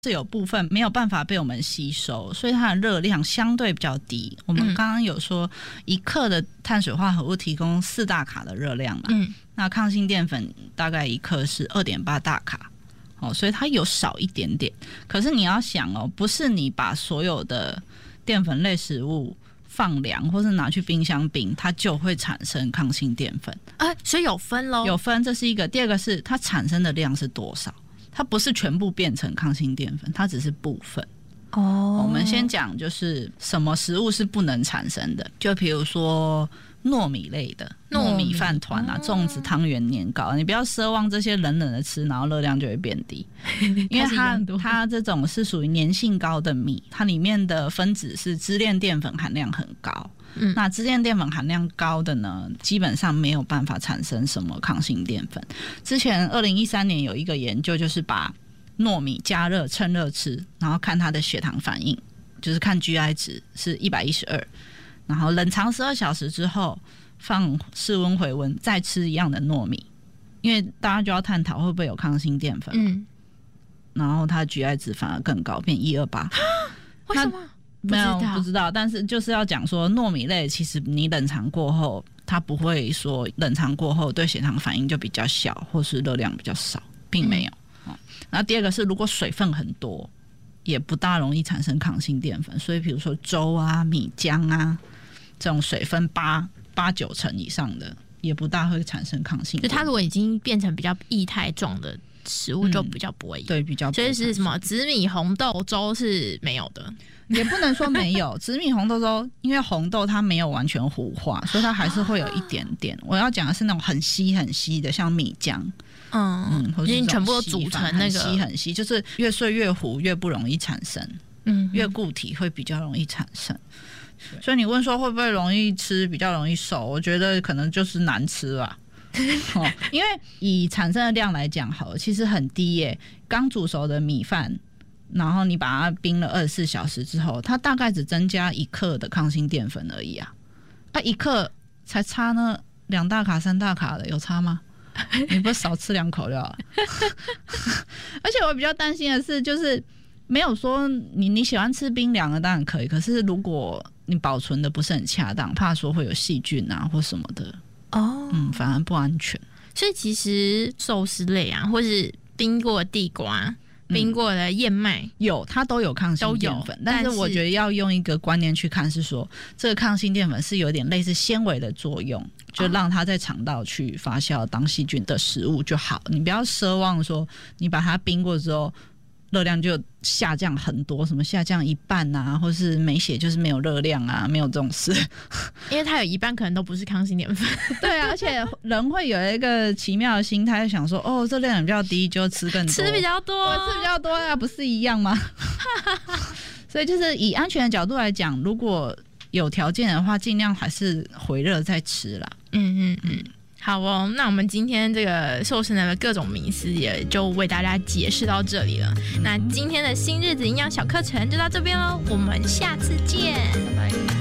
是有部分没有办法被我们吸收，所以它的热量相对比较低。我们刚刚有说1克的碳水化合物提供4大卡的热量嘛，那抗性淀粉大概1克是2.8大卡。所以它有少一点点，可是你要想不是你把所有的淀粉类食物放凉或是拿去冰箱冰，它就会产生抗性淀粉。 所以有分咯， 有分，这是一个。第二个是它产生的量是多少，它不是全部变成抗性淀粉，它只是部分。我们先讲就是什么食物是不能产生的，就比如说糯米类的糯米饭团啊、粽子、汤圆、年糕，你不要奢望这些冷冷的吃，然后热量就会变低，因为它这种是属于粘性高的米，它里面的分子是支链淀粉含量很高。那支链淀粉含量高的呢，基本上没有办法产生什么抗性淀粉。之前2013年有一个研究，就是把糯米加热趁热吃，然后看它的血糖反应，就是看 GI 值是112，然后冷藏12小时之后放室温回温再吃一样的糯米，因为大家就要探讨会不会有抗性淀粉然后它 GI 值反而更高，变128。 为什么？ 不知道，但是就是要讲说糯米类其实你冷藏过后，它不会说冷藏过后对血糖反应就比较小或是热量比较少，并没有。然后第二个是如果水分很多也不大容易产生抗性淀粉，所以比如说粥啊、米浆啊这种水分8-9成以上的也不大会产生抗性淀粉。 就它如果已经变成比较液态状的食物就比较不会有， 对，比较不会。 所以是什么紫米红豆粥是没有的， 也不能说没有。紫米红豆粥因为红豆它没有完全糊化，所以它还是会有一点点。我要讲的是那种很稀很稀的，像米浆，或者全部都煮成那个很稀很稀，就是越碎越糊，越不容易产生，越固体会比较容易产生。所以你问说会不会容易吃，比较容易瘦，我觉得可能就是难吃吧。因为以产生的量来讲好了，其实很低耶。刚煮熟的米饭，然后你把它冰了24小时之后，它大概只增加1克的抗性淀粉而已啊！1克才差那2大卡、3大卡的，有差吗？你不少吃2口就好了。而且我比较担心的是，就是没有说你喜欢吃冰凉的当然可以，可是如果你保存的不是很恰当，怕说会有细菌啊或什么的。反而不安全。 所以其实寿司类啊，或是冰过的地瓜、冰过的燕麦， 它都有抗性淀粉，但是我觉得要用一个观念去看，是说这个抗性淀粉是有点类似纤维的作用，就让它在肠道去发酵当细菌的食物就好。你不要奢望说你把它冰过之后热量就下降很多，什么下降1半啊，或是没写就是没有热量啊，没有这种事。 因为它有1半可能都不是抗性淀粉。 对啊，而且人会有一个奇妙的心态，想说这热量比较低就吃更多， 吃比较多， 我吃比较多啊，不是一样吗？所以就是以安全的角度来讲，如果有条件的话，尽量还是回热再吃啦。 好哦，那我们今天这个瘦身的各种迷思也就为大家解释到这里了。那今天的新日子营养小课程就到这边咯，我们下次见，拜拜。